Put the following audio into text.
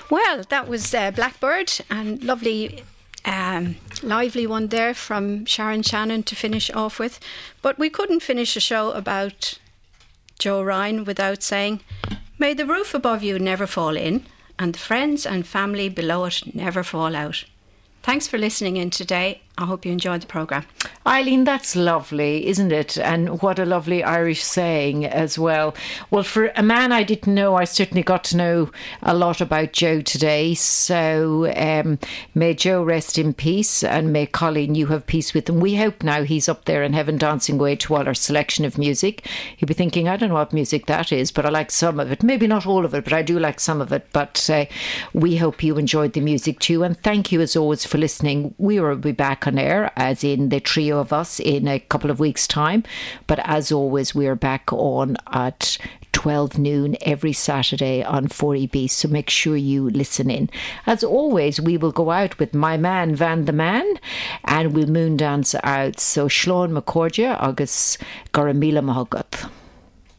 Well, that was Blackbird, and lovely, lively one there from Sharon Shannon to finish off with. But we couldn't finish a show about Joe Ryan without saying, may the roof above you never fall in, and the friends and family below it never fall out. Thanks for listening in today. I hope you enjoyed the programme. Eileen, that's lovely, isn't it? And what a lovely Irish saying as well. Well, for a man I didn't know, I certainly got to know a lot about Joe today. So may Joe rest in peace, and may Colleen, you have peace with him. We hope now he's up there in heaven dancing away to all our selection of music. He'll be thinking, I don't know what music that is, but I like some of it. Maybe not all of it, but I do like some of it. But we hope you enjoyed the music too. And thank you as always for listening. We will be back on air, as in the trio of us, in a couple of weeks' time. But as always, we're back on at 12 noon every Saturday on 4EB, so make sure you listen in. As always, we will go out with my man Van the Man, and we'll moon dance out. So Slán McCordia agus Garamila Mahagat.